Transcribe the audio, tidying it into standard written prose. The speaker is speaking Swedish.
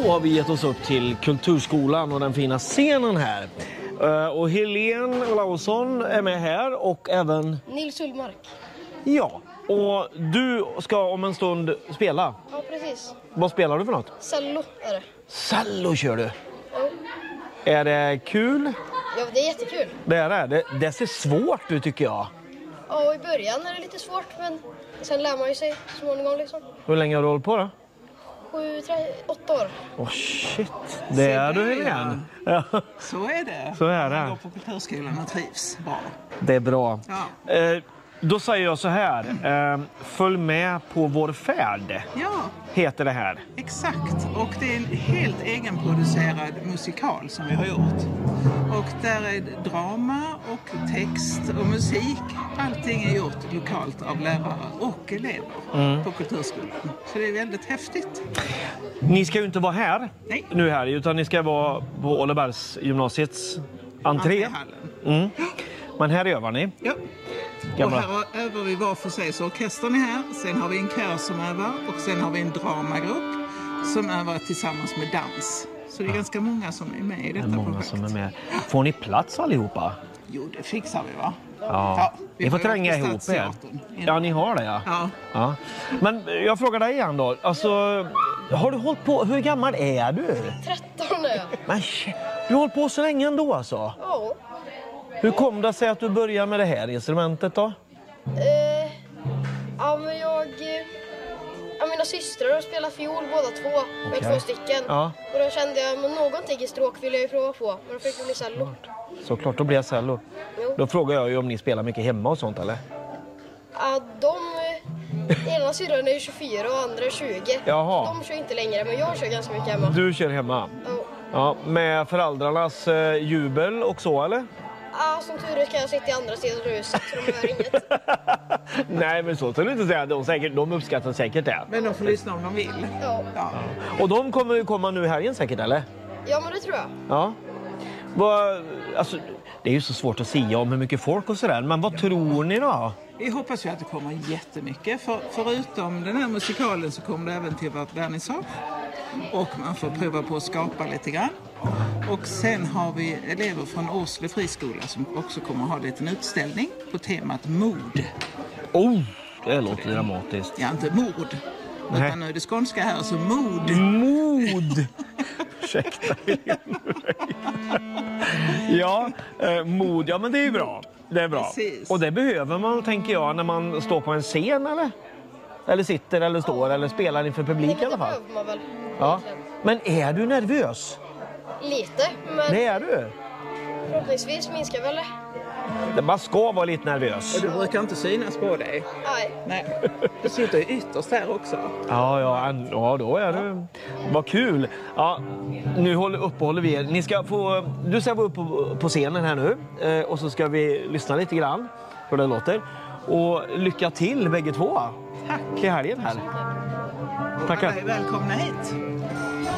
Då har vi gett oss upp till Kulturskolan och den fina scenen här. Och Helene Olausson är med här och även Nils Ullmark. Ja, och du ska om en stund spela. Ja, precis. Vad spelar du för något? Cello är det. Cello kör du. Ja. Är det kul? Ja, det är jättekul. Det är det. Det ser svårt ut tycker jag. Ja, i början är det lite svårt, men sen lär man ju sig småningom liksom. Hur länge har du hållit på då? 8 år. Åh shit, det är du igen. Ja. Så är det. Så är det. Man går på kulturskolan och trivs bra. Det är bra. Ja. Då säger jag så här. Följ med på vår färd. Ja, Heter det här. exakt. Och det är en helt egenproducerad musikal som vi har gjort. Och där är drama och text och musik. Allting är gjort lokalt av lärare och elever på kulturskolan. Så det är väldigt häftigt. Ni ska ju inte vara här Nej. nu här, utan ni ska vara på Ålebergs gymnasiets entré. Hallen. Men här övar ni. Ja. Gamla. Och här övar vi var för sig. Så orkestern är här, sen har vi en kör som övar och sen har vi en dramagrupp som övar tillsammans med dans. Så det är ganska många som är med i detta Många projekt. som är med. Får ni plats allihopa? Jo, det fixar vi va? Ja. vi Ni får har ju tränga varit på ihop er. Stadsteatern. Ja, ni har det ja. Ja. Men jag frågar dig igen då. Alltså, har du hållit på, hur gammal är du? 13 är jag. Men shit, du har hållit på så länge ändå alltså. Ja. Hur kom det sig att du började med det här instrumentet då? Ja, men mina systrar har spelat fiol båda två. Med Okej. 2 stycken. Ja. Och då kände jag, men någonting i stråk ville jag ju prova på. Men då fick det bli cello. Såklart, då blir jag cello. Jo. Då frågar jag ju om ni spelar mycket hemma och sånt eller? Ja, ena syrran är ju 24 och andra är 20. Jaha. De kör inte längre, men jag kör ganska mycket hemma. Du kör hemma? Ja. Ja, med föräldrarnas jubel och så eller? Ja, som tur är kan jag sitta i andra sidan huset så de hör inget. Nej, men så kan du inte säga. De uppskattar säkert det. Men de får lyssna om de vill. Ja. Ja. Och de kommer ju komma nu här igen säkert, eller? Ja, men det tror jag. Ja. Alltså, det är ju så svårt att säga om hur mycket folk och sådär. Men vad tror ni då? Vi hoppas ju att det kommer jättemycket. Förutom den här musikalen så kommer det även till vårt vernissage. Och man får prova på att skapa lite grann. Och sen har vi elever från Åsle friskola som också kommer att ha en liten utställning på temat mod. Oh, det låter dramatiskt. Ja, inte mord. Nej. Utan nu är det skånska här, så mod. Mod! Ursäkta. Ja, mod. Ja, men det är ju bra. Det är bra. Precis. Och det behöver man, tänker jag, när man står på en scen, eller? Eller sitter, eller står, eller spelar inför publik i alla fall. Det behöver man väl. Ja. Men är du nervös? Lite, men Det är du. förhoppningsvis minskar väl det. Man ska vara lite nervös. Och du brukar inte synas på dig. Nej. Nej. Du sitter ju ytterst här också. Ja, då är du. Vad kul. Ja, nu uppehåller vi er. Du ska vara uppe på scenen här nu. Och så ska vi lyssna lite grann hur det låter. Och lycka till bägge två. Tack. Till helgen här. Tackar. Alla är välkomna hit.